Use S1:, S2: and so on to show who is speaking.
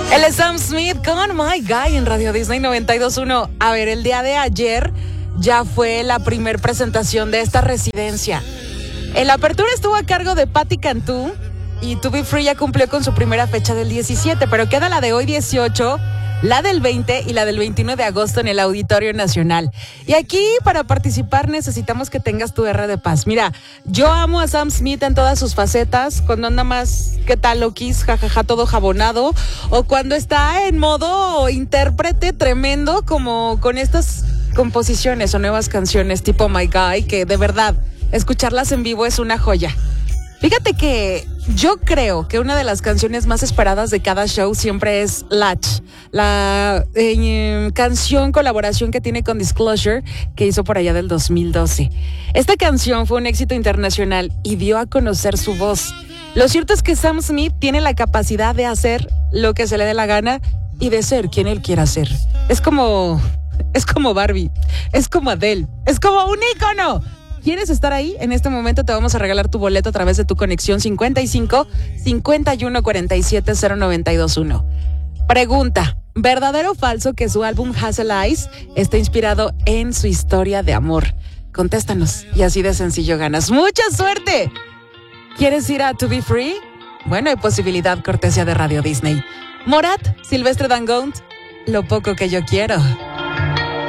S1: Él es Sam Smith con My Guy en Radio Disney 92.1. A ver, el día de ayer ya fue la primer presentación de esta residencia. En la apertura estuvo a cargo de Patti Cantú y To Be Free ya cumplió con su primera fecha del 17, pero queda la de hoy 18, la del 20 y la del 21 de agosto en el Auditorio Nacional. Y aquí para participar necesitamos que tengas tu R de paz. Mira, yo amo a Sam Smith en todas sus facetas, cuando anda más, ¿qué tal, Lokis? Jajaja, todo jabonado. O cuando está en modo intérprete tremendo, como con estas composiciones o nuevas canciones tipo My Guy, que de verdad, escucharlas en vivo es una joya. Fíjate que yo creo que una de las canciones más esperadas de cada show siempre es Latch, la canción colaboración que tiene con Disclosure, que hizo por allá del 2012. Esta canción fue un éxito internacional y dio a conocer su voz. Lo cierto es que Sam Smith tiene la capacidad de hacer lo que se le dé la gana y de ser quien él quiera ser. Es como Barbie, es como Adele, es como un ícono. ¿Quieres estar ahí? En este momento te vamos a regalar tu boleto a través de tu conexión 55 51 47 0921. Pregunta, ¿verdadero o falso que su álbum Hazel Eyes está inspirado en su historia de amor? Contéstanos y así de sencillo ganas. ¡Mucha suerte! ¿Quieres ir a To Be Free? Bueno, hay posibilidad, cortesía de Radio Disney. Morat, Silvestre Dangond, Lo poco que yo quiero.